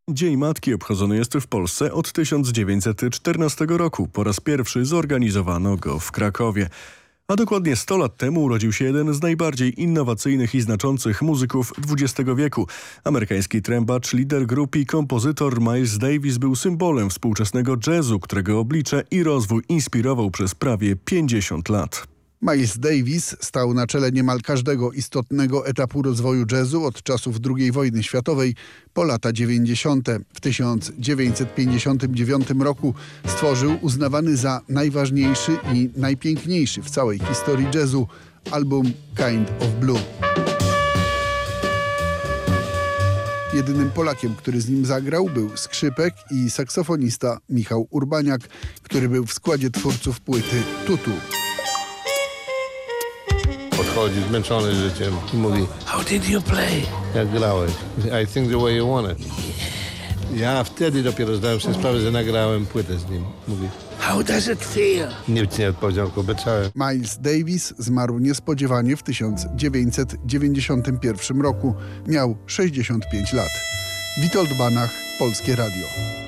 Dzień Matki obchodzony jest w Polsce od 1914 roku. Po raz pierwszy zorganizowano go w Krakowie. A dokładnie 100 lat temu urodził się jeden z najbardziej innowacyjnych i znaczących muzyków XX wieku. Amerykański trębacz, lider grup i kompozytor Miles Davis był symbolem współczesnego jazzu, którego oblicze i rozwój inspirował przez prawie 50 lat. Miles Davis stał na czele niemal każdego istotnego etapu rozwoju jazzu od czasów II wojny światowej po lata 90. W 1959 roku stworzył uznawany za najważniejszy i najpiękniejszy w całej historii jazzu album Kind of Blue. Jedynym Polakiem, który z nim zagrał, był skrzypek i saksofonista Michał Urbaniak, który był w składzie twórców płyty Tutu. Podchodzi zmęczony życiem i mówi: How did you play? jak grałeś? I think the way you want it. Ja wtedy dopiero zdałem sobie sprawę, że nagrałem płytę z nim. Mówi: How does it feel? nic nie odpowiedział, tylko beczałem. Miles Davis zmarł niespodziewanie w 1991 roku. Miał 65 lat. Witold Banach, Polskie Radio.